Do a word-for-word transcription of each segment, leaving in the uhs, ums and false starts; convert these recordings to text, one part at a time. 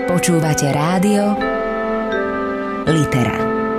Počúvate rádio Litera.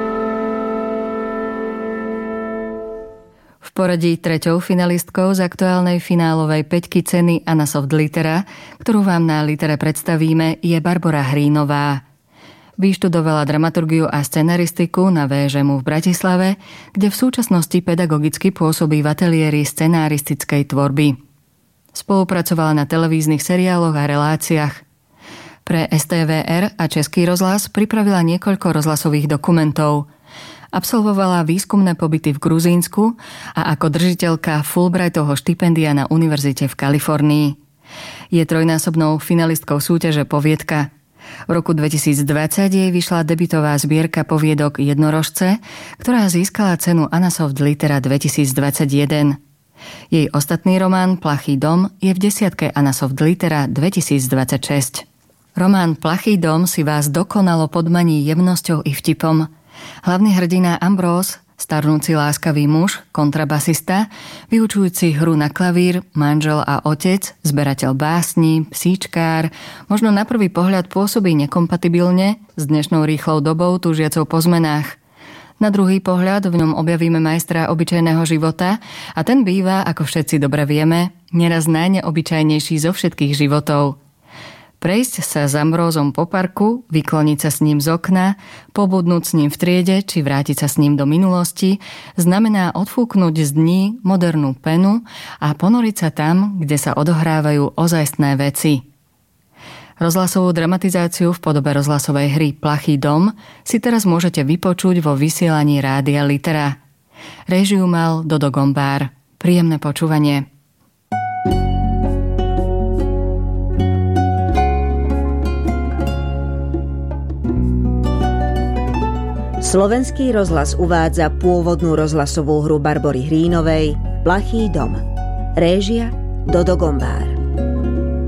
V poradí treťou finalistkou z aktuálnej finálovej päťky ceny Anna Soft Litera, ktorú vám na Litere predstavíme, je Barbora Hrínová. Vyštudovala dramaturgiu a scenaristiku na vé žé em u v Bratislave, kde v súčasnosti pedagogicky pôsobí v ateliéri scenaristickej tvorby. Spolupracovala na televíznych seriáloch a reláciách. Pre es té vé er a Český rozhlas pripravila niekoľko rozhlasových dokumentov. Absolvovala výskumné pobyty v Gruzínsku a ako držiteľka Fulbrightovho štipendia na univerzite v Kalifornii. Je trojnásobnou finalistkou súťaže Poviedka. V roku dvetisícdvadsať jej vyšla debutová zbierka poviedok Jednorožce, ktorá získala cenu Anna Soft Litera dvetisícdvadsaťjeden. Jej ostatný román Plachý dom je v desiatke Anna Soft Litera dvetisícdvadsaťšesť. Román Plachý dom si vás dokonalo podmaní jemnosťou i vtipom. Hlavný hrdina Ambrós, starnúci láskavý muž, kontrabasista, vyučujúci hru na klavír, manžel a otec, zberateľ básní, psíčkár, možno na prvý pohľad pôsobí nekompatibilne s dnešnou rýchlou dobou túžiacou po zmenách. Na druhý pohľad v ňom objavíme majstra obyčajného života a ten býva, ako všetci dobre vieme, neraz najneobyčajnejší zo všetkých životov. Prejsť sa s Ambrózom po parku, vykloniť sa s ním z okna, pobudnúť s ním v triede či vrátiť sa s ním do minulosti znamená odfúknuť z dní modernú penu a ponoriť sa tam, kde sa odohrávajú ozajstné veci. Rozhlasovú dramatizáciu v podobe rozhlasovej hry Plachý dom si teraz môžete vypočuť vo vysielaní Rádia Litera. Réžiu mal Dodo Gombár. Príjemné počúvanie. Slovenský rozhlas uvádza pôvodnú rozhlasovú hru Barbory Hrínovej Plachý dom. Réžia Dodo Gombár.